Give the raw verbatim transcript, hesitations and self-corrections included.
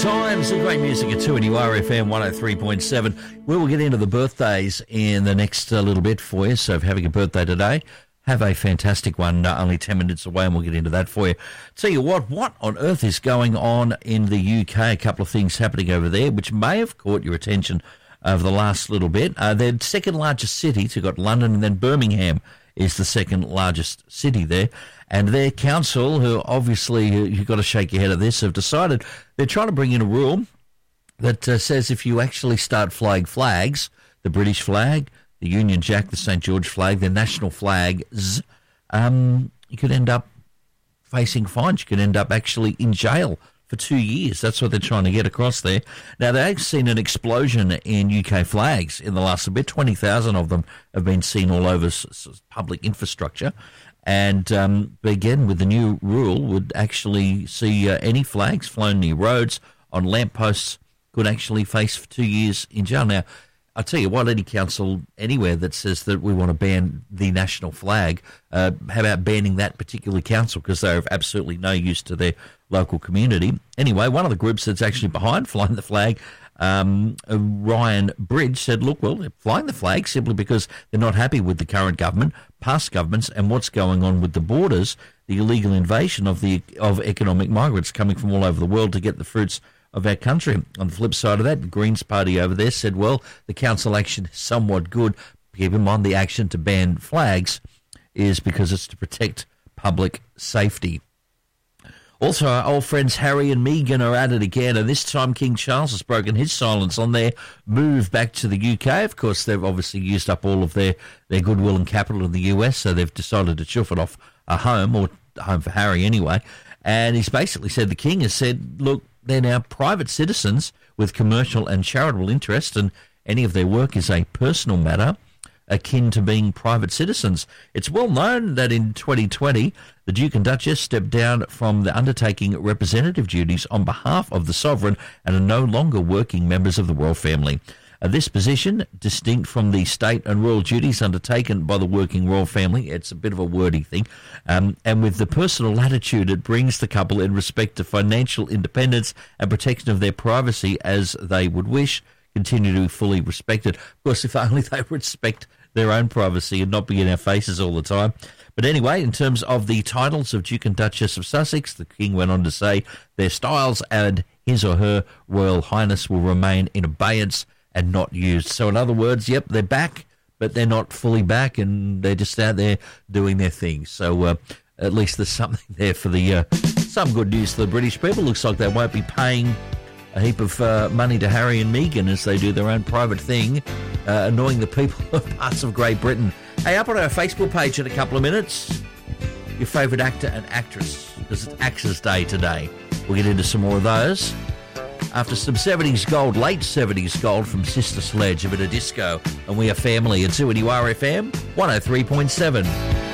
Times, the great music at two and U R F M one oh three point seven. We will get into the birthdays in the next uh, little bit for you. So if you're having a birthday today, have a fantastic one. Uh, only ten minutes away, and we'll get into that for you. Tell you what, what on earth is going on in the U K? A couple of things happening over there, which may have caught your attention over the last little bit. Uh, their second largest city, so you've got London, and then Birmingham is the second largest city there. And their council, who obviously, you've got to shake your head at this, have decided they're trying to bring in a rule that uh, says if you actually start flying flags, the British flag, the Union Jack, the Saint George flag, the national flags, um, you could end up facing fines. You could end up actually in jail for two years. That's what they're trying to get across there. Now, they've seen an explosion in U K flags in the last bit. twenty thousand of them have been seen all over s- s- public infrastructure. And um, again, with the new rule, would actually see uh, any flags flown near roads, on lampposts, could actually face two years in jail. Now, I'll tell you what, any council anywhere that says that we want to ban the national flag, uh, how about banning that particular council, because they're of absolutely no use to their local community. Anyway, one of the groups that's actually behind flying the flag, um, uh, Ryan Bridge, said, look, well, they're flying the flag simply because they're not happy with the current government, past governments, and what's going on with the borders, the illegal invasion of the of economic migrants coming from all over the world to get the fruits of our country. On the flip side of that, the Greens Party over there said, well, the council action is somewhat good. Keep in mind the action to ban flags is because it's to protect public safety. Also, our old friends Harry and Meghan are at it again, and this time King Charles has broken his silence on their move back to the U K. Of course, they've obviously used up all of their, their goodwill and capital in the U S, so they've decided to chuff it off a home, or a home for Harry anyway. And he's basically said, the King has said, look, they're now private citizens with commercial and charitable interests, and any of their work is a personal matter akin to being private citizens. It's well known that in twenty twenty, the Duke and Duchess stepped down from the undertaking representative duties on behalf of the sovereign and are no longer working members of the royal family. Uh, this position, distinct from the state and royal duties undertaken by the working royal family, it's a bit of a wordy thing, um, and with the personal latitude it brings the couple in respect to financial independence and protection of their privacy as they would wish, continue to be fully respected. Of course, if only they respect their own privacy and not be in our faces all the time. But anyway, in terms of the titles of Duke and Duchess of Sussex, the King went on to say their styles and his or her Royal Highness will remain in abeyance and not used. So in other words, yep, they're back, but they're not fully back, and they're just out there doing their thing. So uh, at least there's something there for the uh, some good news for the British people. Looks like they won't be paying a heap of uh, money to Harry and Meghan as they do their own private thing, uh, annoying the people of parts of Great Britain. Hey, up on our Facebook page in a couple of minutes, your favourite actor and actress, because it's Axes Day today. We'll get into some more of those after some seventies gold, late seventies gold from Sister Sledge, a bit of disco, and we are family at two and U R F M one oh three point seven.